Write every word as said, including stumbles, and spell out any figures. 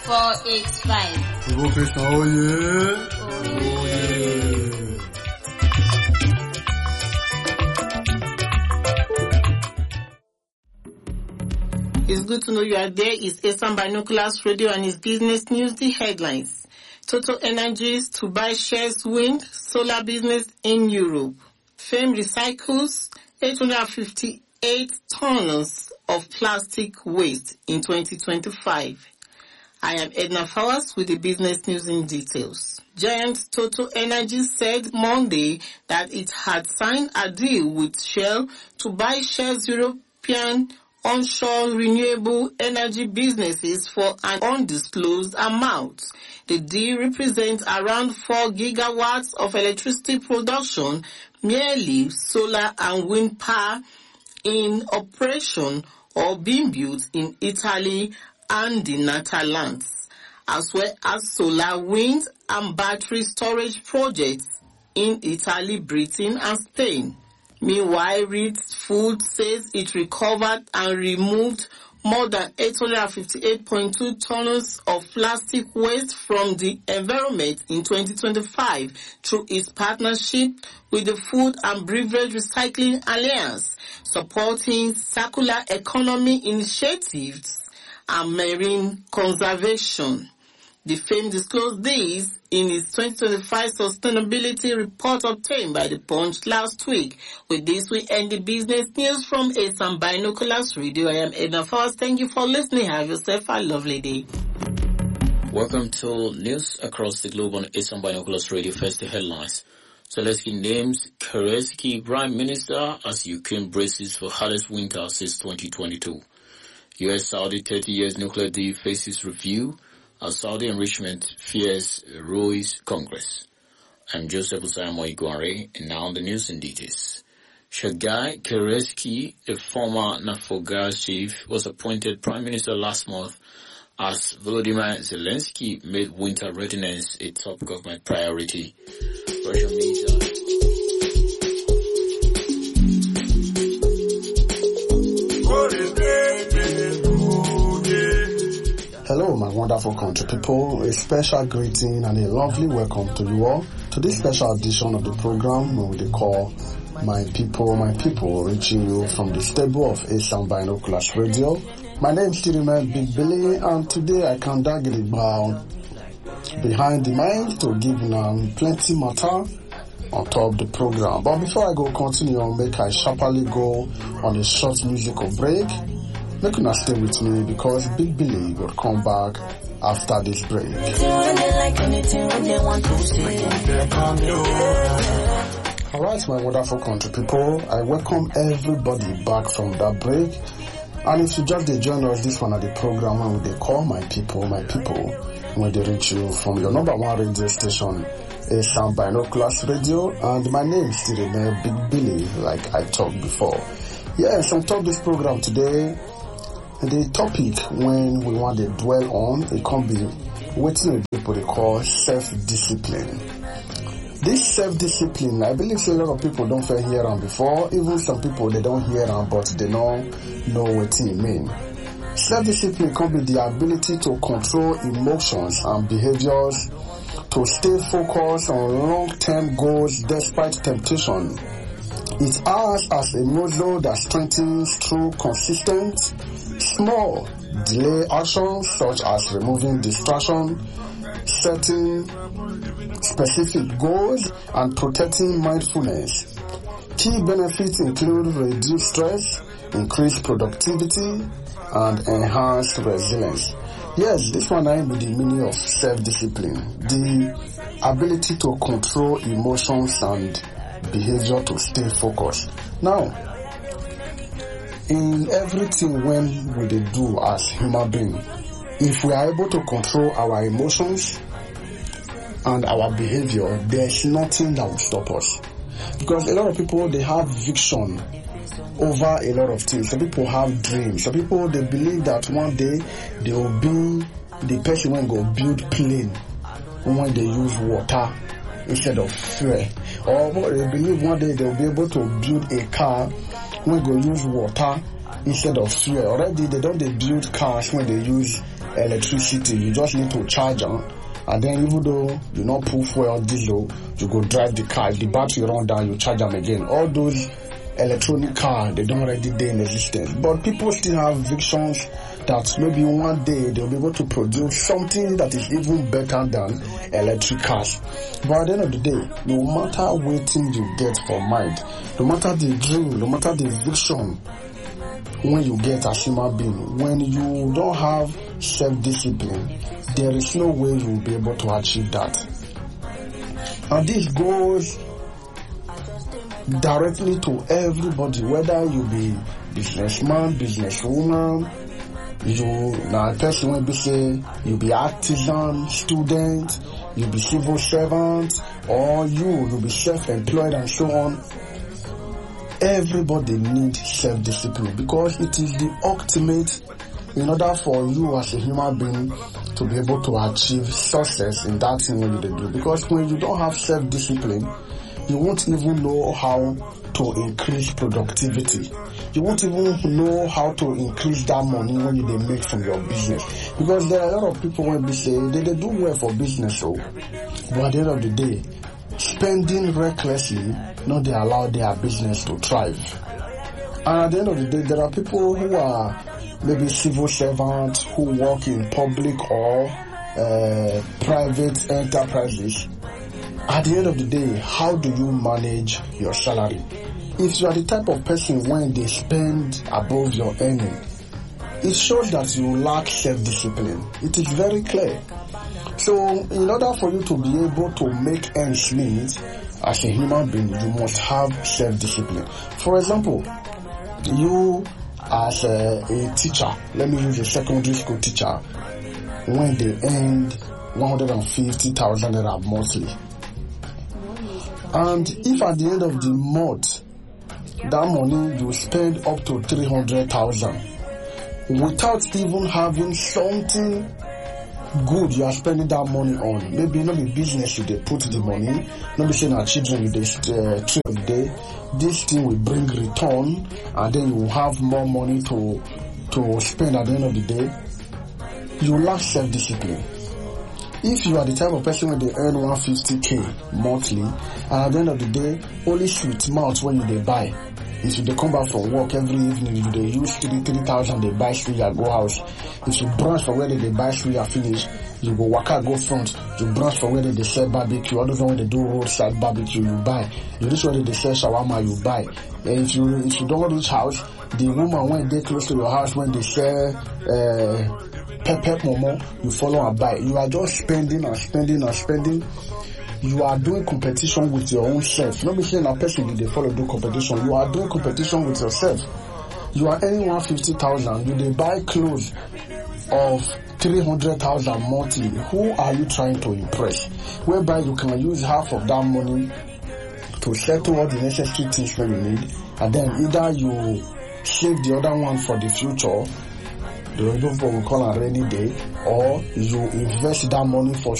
four eight five. Professor Oye. Oye. It's good to know you are there. It's Esan Binoculars Radio and it's business news, the headlines. Total Energies to buy shares wind solar business in Europe. Fame recycles eight hundred fifty-eight tons of plastic waste in twenty twenty-five. I am Edna Fowers with the business news in details. Giant Total Energies said Monday that it had signed a deal with Shell to buy Shell's European onshore renewable energy businesses for an undisclosed amount. The deal represents around four gigawatts of electricity production, merely solar and wind power in operation or being built in Italy and the Netherlands, as well as solar, wind and battery storage projects in Italy, Britain and Spain. Meanwhile, Reed Food says it recovered and removed more than eight hundred fifty-eight point two tons of plastic waste from the environment in twenty twenty-five through its partnership with the Food and Beverage Recycling Alliance, supporting circular economy initiatives and marine conservation. The firm disclosed this in its twenty twenty-five sustainability report obtained by the Punch last week. With this, we end the business news from Esan Binoculars Radio. I am Edna Fowers. Thank you for listening. Have yourself a lovely day. Welcome to news across the globe on Esan Binoculars Radio. First, the headlines. Zelensky names Kerensky Prime Minister as Ukraine braces for hardest winter since twenty twenty-two. U S-Saudi thirty years nuclear deal faces review as Saudi enrichment fears ruins Congress. I'm Joseph Usayamo Iguare, and now the news in details. Sergei Kerensky, the former Naftogaz chief, was appointed prime minister last month as Volodymyr Zelensky made winter readiness a top government priority. Russian media. Hello, my wonderful country people. A special greeting and a lovely welcome to you all to this special edition of the program we call My People, My People, reaching you from the stable of Esan Binoculars Radio. My name is Tiriman Big Billy, and today I can dig it about behind the mind to give you plenty matter on top of the program. But before I go continue, I'll make I sharply go on a short musical break. Make una stay with me because Big Billy will come back after this break. Alright, my wonderful country people, I welcome everybody back from that break. And if you just join us, this one at the program when they call My People, My People, when they reach you from your number one radio station, Esan Binoculars Radio, and my name is still remain Big Billy, like I talked before. Yes, on top of this program today, the topic when we want to dwell on, it can be what people they call self-discipline. This self-discipline, I believe a lot of people don't feel hear on before. Even some people, they don't hear on, but they don't know what it means. Self-discipline can be the ability to control emotions and behaviors, to stay focused on long-term goals despite temptation. It acts as a muscle that strengthens through consistent, small, delay actions such as removing distraction, setting specific goals, and protecting mindfulness. Key benefits include reduced stress, increased productivity, and enhanced resilience. Yes, this one I be the meaning of self-discipline, the ability to control emotions and behavior to stay focused. Now, in everything when we do as human beings, if we are able to control our emotions and our behavior, there's nothing that will stop us. Because a lot of people, they have vision over a lot of things. Some people have dreams. Some people, they believe that one day they will be the person when go build plane when they use water instead of fuel. Or they believe one day they will be able to build a car when they use water instead of fuel. Already they don't they build cars when they use electricity. You just need to charge them. And then even though you not put fuel diesel, you go drive the car. If the battery run down, you charge them again. All those electronic cars, they don't already dey in existence. But people still have visions that maybe one day they'll be able to produce something that is even better than electric cars. But at the end of the day, no matter what thing you get for mind, no matter the dream, no matter the vision, when you get as human being, when you don't have self-discipline, there is no way you will be able to achieve that. And this goes directly to everybody, whether you be businessman, businesswoman, you now person when be say you be artisan, student, you be civil servant, or you you be self-employed and so on. Everybody needs self-discipline because it is the ultimate in order for you as a human being to be able to achieve success in that thing you do. Because when you don't have self-discipline, you won't even know how to increase productivity. You won't even know how to increase that money when you they make from your business. Because there are a lot of people when they say they, they do well for business, so but at the end of the day, spending recklessly, not they allow their business to thrive. And at the end of the day, there are people who are maybe civil servants who work in public or uh, private enterprises. At the end of the day, how do you manage your salary? If you are the type of person when they spend above your earning, it shows that you lack self-discipline. It is very clear. So, in order for you to be able to make ends meet as a human being, you must have self-discipline. For example, you as a, a teacher, let me use a secondary school teacher, when they earn one hundred fifty thousand naira monthly. And if at the end of the month, that money you spend up to three hundred thousand without even having something good you are spending that money on. Maybe not be business you they put the money, not be saying our children you they uh, train day. This thing will bring return, and then you will have more money to to spend at the end of the day. You lack self-discipline. If you are the type of person when they earn one hundred fifty k monthly, and at the end of the day, only sweet mouth when you they buy. If you they come back from work every evening, if they use three three thousand, they buy suya go house. If you branch from where they, they buy suya finish, you go waka go front. You branch from where they, they sell barbecue. All those when they do roadside barbecue, you buy. You reach where they, they sell shawarma, you buy. And if you if you don't reach house, the woman when they close to your house when they sell uh, pepper momo, you follow and buy. You are just spending and spending and spending. You are doing competition with your own self. Not be saying a person they follow do competition. You are doing competition with yourself. You are earning one hundred fifty thousand. You they buy clothes of three hundred thousand monthly. Who are you trying to impress? Whereby you can use half of that money to settle all the necessary things that you need, and then either you save the other one for the future, the what we call a rainy day, or you invest that money for